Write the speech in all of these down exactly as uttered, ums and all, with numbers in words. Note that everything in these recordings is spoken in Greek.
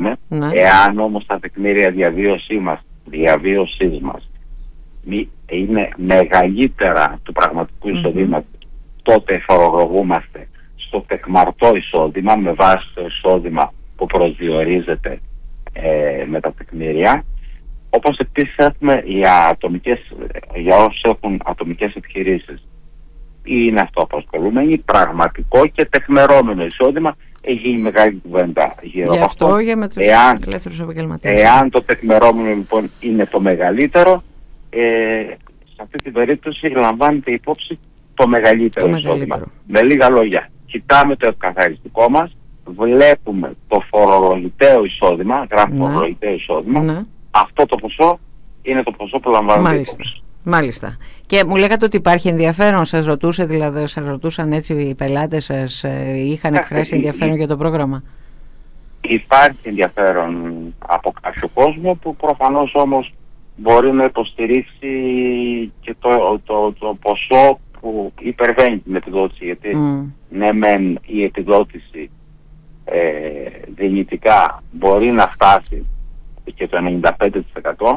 πούμε. Ναι. Εάν όμως τα τεκμήρια διαβίωσής μας, διαβίωσής μας είναι μεγαλύτερα του πραγματικού mm-hmm. εισοδήματος, τότε φορολογούμαστε στο τεκμαρτό εισόδημα με βάση το εισόδημα που προσδιορίζεται ε, με τα τεκμήρια. Όπως επίσης έχουμε για, ατομικές, για όσους έχουν ατομικές επιχειρήσεις ή είναι αυτοαπασχολούμενοι, πραγματικό και τεκμερώμενο εισόδημα. Έχει γίνει μεγάλη κουβέντα γύρω από αυτό. αυτό για με τους εάν, ελεύθερους επαγγελματίες. Εάν το τεκμερώμενο λοιπόν είναι το μεγαλύτερο, ε, σε αυτή την περίπτωση λαμβάνεται υπόψη το μεγαλύτερο το εισόδημα. Μεγαλύτερο. Με λίγα λόγια, κοιτάμε το εκαθαριστικό μας, βλέπουμε το φορολογητέο εισόδημα, γράφει ναι. φορολογητέο εισόδημα, ναι. αυτό το ποσό είναι το ποσό που λαμβάνεται Μάλιστα. υπόψη. Μάλιστα. Και μου λέγατε ότι υπάρχει ενδιαφέρον, σας ρωτούσε, δηλαδή σας ρωτούσαν έτσι οι πελάτες σας, είχαν εκφράσει ενδιαφέρον για το πρόγραμμα? Υπάρχει ενδιαφέρον από κάποιο κόσμο που προφανώς όμως μπορεί να υποστηρίξει και το, το, το, το ποσό που υπερβαίνει την επιδότηση, γιατί mm. ναι μεν η επιδότηση ε, δυνητικά μπορεί να φτάσει και το ενενήντα πέντε τοις εκατό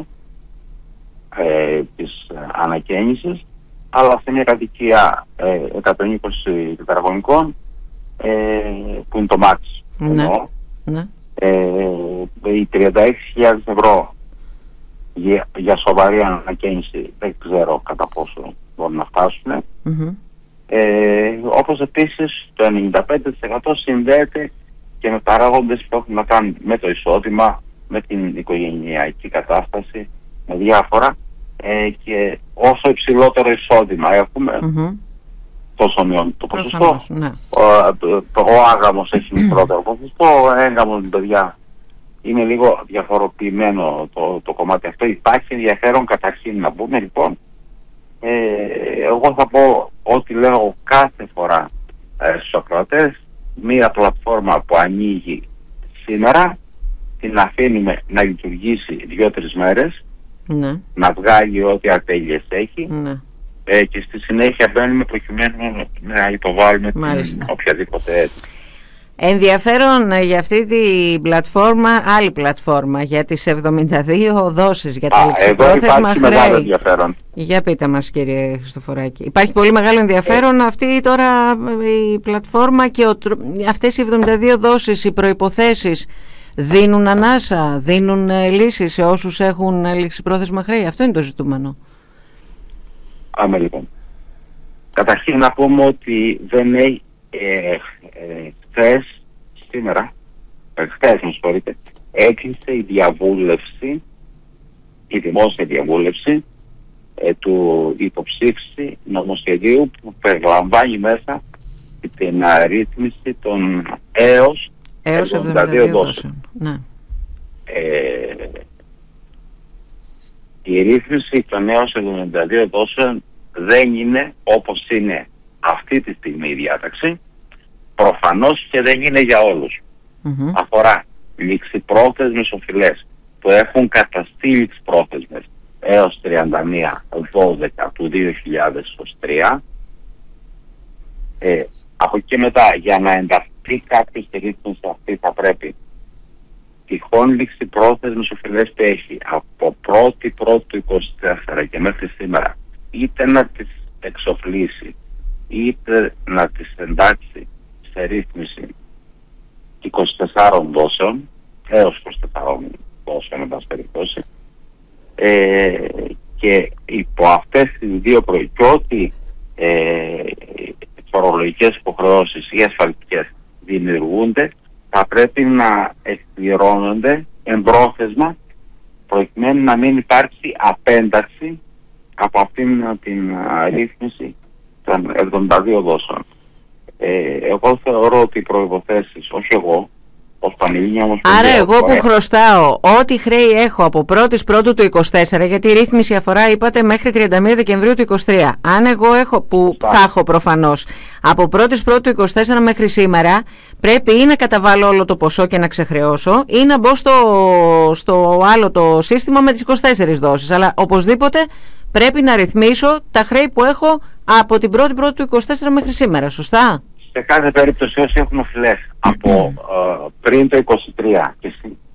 ε, της ανακαίνησης, αλλά σε μια κατοικία ε, εκατόν είκοσι τετραγωνικών ε, που είναι το max, ναι. εννοώ, ναι. ε, οι τριάντα έξι χιλιάδες ευρώ για, για σοβαρή ανακαίνιση δεν ξέρω κατά πόσο μπορούν να φτάσουν. Mm-hmm. Ε, όπως επίσης το ενενήντα πέντε τοις εκατό συνδέεται και με παράγοντες που έχουν να κάνουν με το εισόδημα, με την οικογενειακή κατάσταση, με διάφορα, ε, και όσο υψηλότερο εισόδημα έχουμε, mm-hmm. τόσο μειώνει το ποσοστό. Προφανώς, ναι. Ο, ο άγαμος έχει μικρότερο ποσοστό, ο έγκαμος, παιδιά, είναι λίγο διαφοροποιημένο το, το κομμάτι αυτό. Υπάρχει ενδιαφέρον καταρχήν να μπούμε λοιπόν. Ε, εγώ θα πω ό,τι λέω κάθε φορά ε, στους ακροατές, μία πλατφόρμα που ανοίγει σήμερα, την αφήνουμε να λειτουργήσει δύο-τρεις μέρες, ναι. να βγάλει ό,τι ατέλειες έχει, ναι. ε, και στη συνέχεια μπαίνουμε προκειμένου να υποβάλουμε την οποιαδήποτε αίτηση. Ενδιαφέρον για αυτή την πλατφόρμα, άλλη πλατφόρμα, για τις εβδομήντα δύο δόσεις, για τα ληξιπρόθεσμα χρέη. Μεγάλο ενδιαφέρον. Για πείτε μας, κύριε Χριστοφοράκη. Υπάρχει πολύ μεγάλο ενδιαφέρον ε. αυτή τώρα η πλατφόρμα και ο, αυτές οι εβδομήντα δύο δόσεις, οι προϋποθέσεις δίνουν ανάσα, δίνουν ε, λύσεις σε όσους έχουν ληξιπρόθεσμα χρέη. Αυτό είναι το ζητούμενο. Άμε λοιπόν. Καταρχήν να πούμε ότι δεν έχει ε, ε, χθες, σήμερα, χθες μου συγχωρείτε, έκλεισε η διαβούλευση, η δημόσια διαβούλευση ε, του υποψήφιση νομοσχεδίου που περιλαμβάνει μέσα την αρρύθμιση των έως, έως εβδομήντα δύο δόσεων. Ναι. Ε, η ρύθμιση των έως εβδομήντα δύο δόσεων δεν είναι όπως είναι αυτή τη στιγμή η διάταξη, προφανώς και δεν είναι για όλους. Mm-hmm. Αφορά ληξιπρόθεσμες οφειλές που έχουν καταστεί ληξιπρόθεσμες έως τριάντα μία δώδεκα του δύο χιλιάδες τρία. Ε, από εκεί μετά, για να ενταχθεί κάποιος στη ρύθμιση αυτή, θα πρέπει τυχόν ληξιπρόθεσμες οφειλές που έχει από πρώτη πρώτου είκοσι τέσσερα και μέχρι σήμερα, είτε να τις εξοφλήσει είτε να τις εντάξει σε ρύθμιση είκοσι τεσσάρων δόσεων έως είκοσι τεσσάρων δόσεων, εν πάση περιπτώσει, ε, και υπό αυτές τις δύο προϋπόθεσεις ε, φορολογικές υποχρεώσεις ή ασφαλιστικές δημιουργούνται, θα πρέπει να εκπληρώνονται εμπρόθεσμα προκειμένου να μην υπάρξει απένταξη από αυτήν την ρύθμιση των εβδομήντα δύο δόσεων. Ε, εγώ θεωρώ ότι οι προϋποθέσεις, όχι εγώ, ως Πανελλήνια Ομοσπονδία. Άρα εγώ που χρωστάω ό,τι χρέη έχω από πρώτη πρώτου του είκοσι τέσσερα, γιατί η ρύθμιση αφορά, είπατε, μέχρι τριάντα μία Δεκεμβρίου του είκοσι τρία. Αν εγώ έχω, που Στά. θα έχω προφανώς, από πρώτη πρώτου του είκοσι τέσσερα μέχρι σήμερα, πρέπει ή να καταβάλω όλο το ποσό και να ξεχρεώσω, ή να μπω στο, στο άλλο το σύστημα με τις είκοσι τέσσερις δόσεις. Αλλά οπωσδήποτε πρέπει να ρυθμίσω τα χρέη που έχω από την πρώτη πρώτη του είκοσι τέσσερα μέχρι σήμερα, σωστά? Σε κάθε περίπτωση όσοι έχουν οφειλές από ε, πριν το είκοσι τρία και,